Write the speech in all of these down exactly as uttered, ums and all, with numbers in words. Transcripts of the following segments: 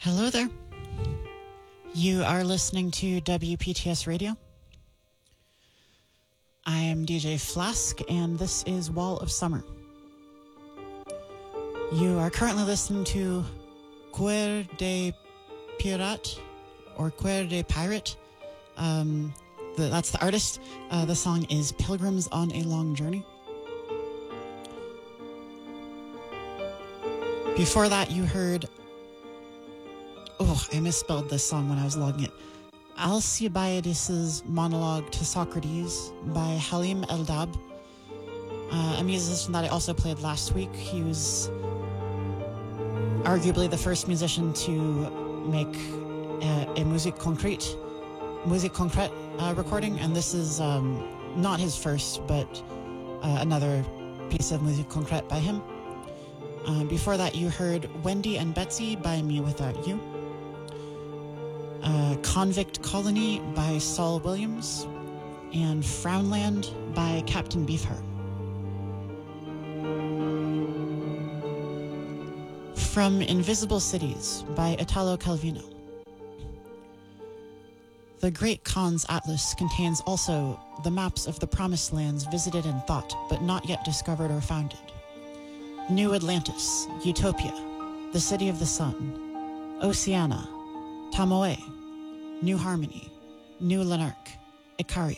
Hello there. You are listening to W P T S Radio. I am D J Flask, and this is Wall of Summer. You are currently listening to Cuir de Pirate, or Cuir de Pirate. Um, the, that's the artist. Uh, the song is Pilgrims on a Long Journey. Before that, you heard... Oh, I misspelled this song when I was logging it. Alcibiades' Monologue to Socrates by Halim Eldab, uh, a musician that I also played last week. He was arguably the first musician to make a, a musique concrète, musique concrète uh, recording, and this is um, not his first, but uh, another piece of musique concrète by him. Uh, before that, you heard Wendy and Betsy by Me Without You. Uh, Convict Colony by Saul Williams, and Frownland by Captain Beefheart. From Invisible Cities by Italo Calvino. The Great Khan's Atlas contains also the maps of the promised lands visited and thought, but not yet discovered or founded. New Atlantis, Utopia, the City of the Sun, Oceania, Tamoe, New Harmony, New Lanark, Icaria.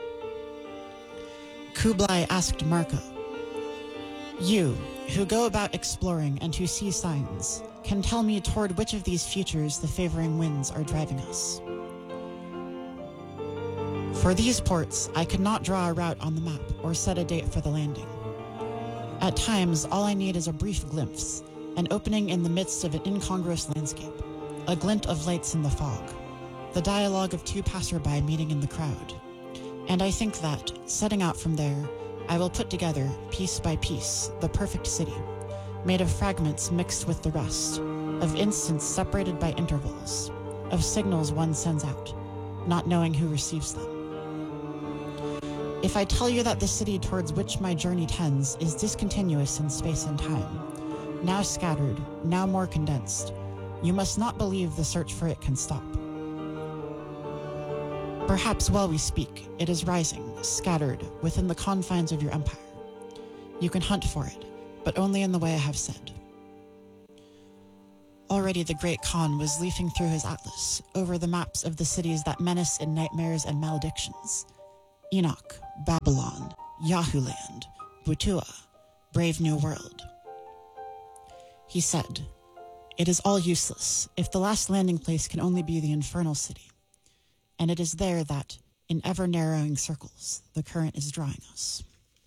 Kublai asked Marco, "You, who go about exploring and who see signs, can tell me toward which of these futures the favoring winds are driving us. For these ports, I could not draw a route on the map or set a date for the landing. At times, all I need is a brief glimpse, an opening in the midst of an incongruous landscape, a glint of lights in the fog, the dialogue of two passerby meeting in the crowd. And I think that, setting out from there, I will put together, piece by piece, the perfect city, made of fragments mixed with the rest, of instants separated by intervals, of signals one sends out, not knowing who receives them. If I tell you that the city towards which my journey tends is discontinuous in space and time, now scattered, now more condensed, you must not believe the search for it can stop. Perhaps while we speak, it is rising, scattered, within the confines of your empire. You can hunt for it, but only in the way I have said." Already the great Khan was leafing through his atlas, over the maps of the cities that menace in nightmares and maledictions. Enoch, Babylon, Yahuland, Butua, Brave New World. He said, "It is all useless if the last landing place can only be the infernal city. And it is there that, in ever-narrowing circles, the current is drawing us."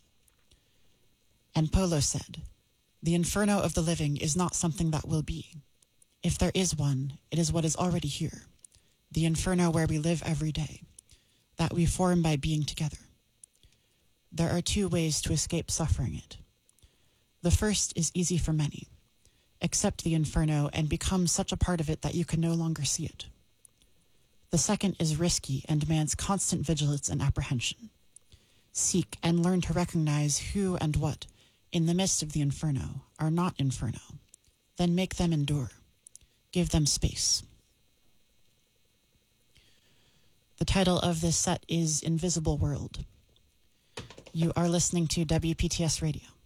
And Polo said, "The inferno of the living is not something that will be. If there is one, it is what is already here, the inferno where we live every day, that we form by being together. There are two ways to escape suffering it. The first is easy for many. Accept the inferno and become such a part of it that you can no longer see it. The second is risky and demands constant vigilance and apprehension. Seek and learn to recognize who and what, in the midst of the inferno, are not inferno. Then make them endure. Give them space." The title of this set is Invisible World. You are listening to W P T S Radio.